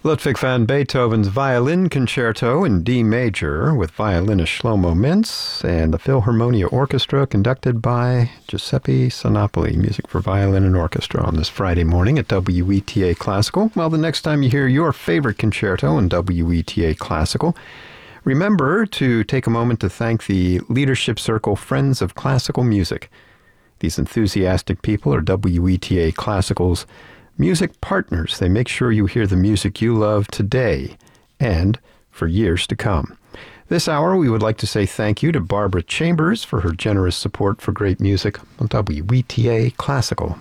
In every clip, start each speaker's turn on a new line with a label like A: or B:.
A: Ludwig van Beethoven's Violin Concerto in D major with violinist Shlomo Mintz and the Philharmonia Orchestra conducted by Giuseppe Sinopoli. Music for violin and orchestra on this Friday morning at WETA Classical. Well, the next time you hear your favorite concerto in WETA Classical, remember to take a moment to thank the Leadership Circle Friends of Classical Music. These enthusiastic people are WETA Classical's music partners. They make sure you hear the music you love today and for years to come. This hour, we would like to say thank you to Barbara Chambers for her generous support for great music on WETA Classical.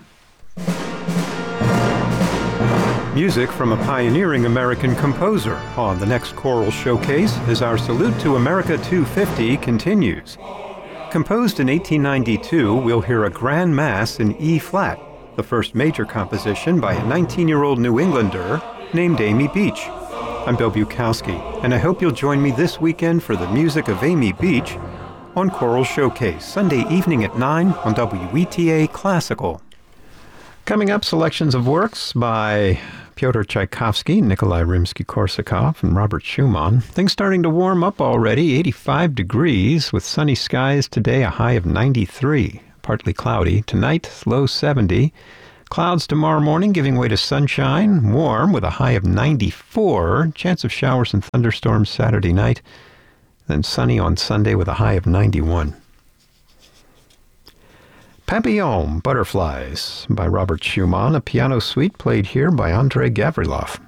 A: Music from a pioneering American composer on the next choral showcase as our Salute to America 250 continues. Composed in 1892, we'll hear a Grand Mass in E-flat, the first major composition by a 19-year-old New Englander named Amy Beach. I'm Bill Bukowski, and I hope you'll join me this weekend for the music of Amy Beach on Choral Showcase, Sunday evening at 9 on WETA Classical. Coming up, selections of works by Pyotr Tchaikovsky, Nikolai Rimsky-Korsakov, and Robert Schumann. Things starting to warm up already, 85 degrees, with sunny skies today, a high of 93. Partly cloudy. Tonight, low 70. Clouds tomorrow morning giving way to sunshine. Warm with a high of 94. Chance of showers and thunderstorms Saturday night. Then sunny on Sunday with a high of 91. Papillon, Butterflies by Robert Schumann. A piano suite played here by Andrei Gavrilov.